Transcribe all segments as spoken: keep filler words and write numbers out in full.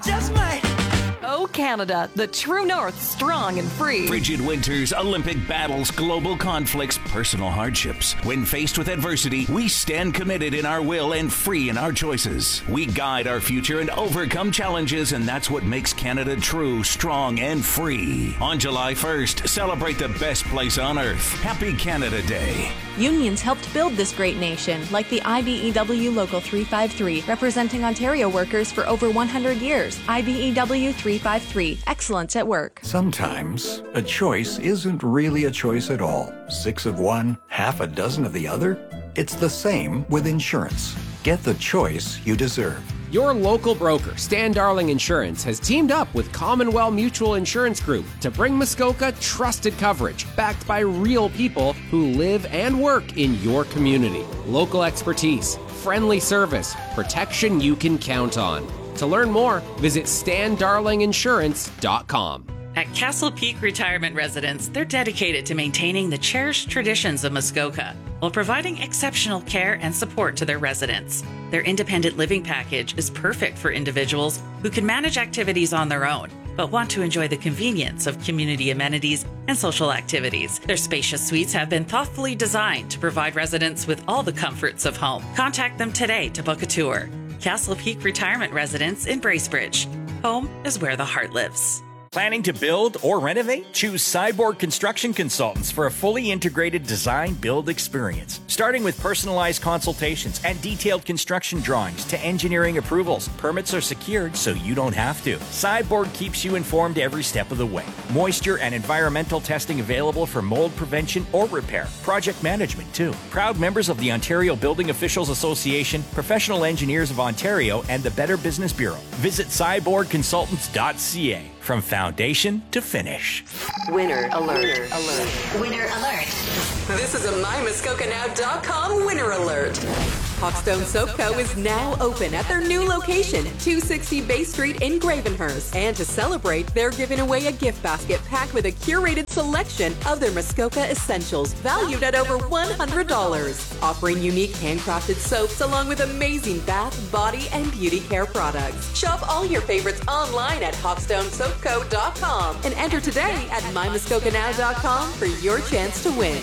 just might. Oh, Canada, the true north, strong and free. Frigid winters, Olympic battles, global conflicts, personal hardships. When faced with adversity, we stand committed in our will and free in our choices. We guide our future and overcome challenges, and that's what makes Canada true, strong, and free. On July first, celebrate the best place on earth. Happy Canada Day. Unions helped build this great nation, like the I B E W Local three five three, representing Ontario workers for over one hundred years. I B E W three five three, excellence at work. Sometimes a choice isn't really a choice at all. Six of one, half a dozen of the other? It's the same with insurance. Get the choice you deserve. Your local broker, Stan Darling Insurance, has teamed up with Commonwealth Mutual Insurance Group to bring Muskoka trusted coverage backed by real people who live and work in your community. Local expertise, friendly service, protection you can count on. To learn more, visit stan darling insurance dot com. At Castle Peak Retirement Residence, they're dedicated to maintaining the cherished traditions of Muskoka while providing exceptional care and support to their residents. Their independent living package is perfect for individuals who can manage activities on their own, but want to enjoy the convenience of community amenities and social activities. Their spacious suites have been thoughtfully designed to provide residents with all the comforts of home. Contact them today to book a tour. Castle Peak Retirement Residence in Bracebridge. Home is where the heart lives. Planning to build or renovate? Choose Cyborg Construction Consultants for a fully integrated design-build experience. Starting with personalized consultations and detailed construction drawings to engineering approvals, permits are secured so you don't have to. Cyborg keeps you informed every step of the way. Moisture and environmental testing available for mold prevention or repair. Project management too. Proud members of the Ontario Building Officials Association, Professional Engineers of Ontario, and the Better Business Bureau. Visit cyborg consultants dot c a. From foundation to finish. Winner alert. Alert. Winner alert. This is a my muskoka now dot com winner alert. Hawkstone Soap Co. is now open at their new location, two sixty Bay Street in Gravenhurst. And to celebrate, they're giving away a gift basket packed with a curated selection of their Muskoka essentials, valued at over one hundred dollars. Offering unique handcrafted soaps along with amazing bath, body, and beauty care products. Shop all your favorites online at hawkstone soap co dot com and enter today at my muskoka now dot com for your chance to win.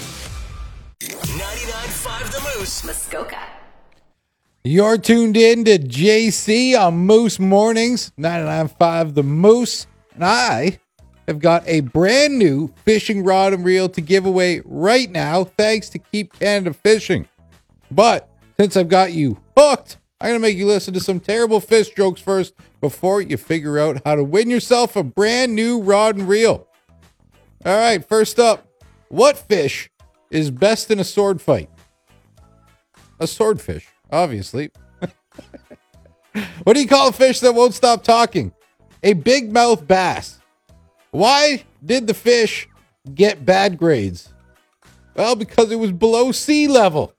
ninety-nine point five The Moose, Muskoka. You're tuned in to J C on Moose Mornings, ninety-nine point five The Moose, and I have got a brand new fishing rod and reel to give away right now, thanks to Keep Canada Fishing. But since I've got you hooked, I'm going to make you listen to some terrible fish jokes first before you figure out how to win yourself a brand new rod and reel. All right, first up, what fish is best in a sword fight? A swordfish, obviously. What do you call a fish that won't stop talking? A big mouth bass. Why did the fish get bad grades? Well, because it was below sea level.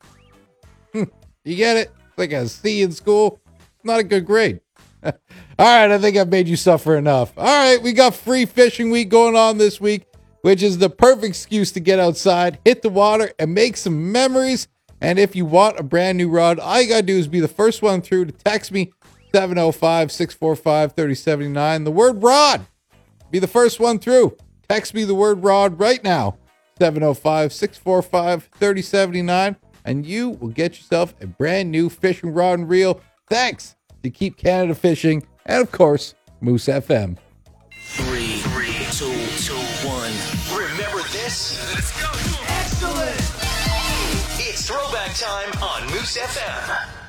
You get it? Like a C in school. Not a good grade. All right, I think I've made you suffer enough. All right, we got free fishing week going on this week, which is the perfect excuse to get outside, hit the water, and make some memories. And if you want a brand new rod, all you got to do is be the first one through to text me, seven oh five, six four five, three oh seven nine. The word rod. Be the first one through. Text me the word rod right now, seven oh five, six four five, three oh seven nine. And you will get yourself a brand new fishing rod and reel. Thanks to Keep Canada Fishing and, of course, Moose F M. Three, three, two, two, one. Remember this? Let's go. Excellent. It's throwback time on Moose F M.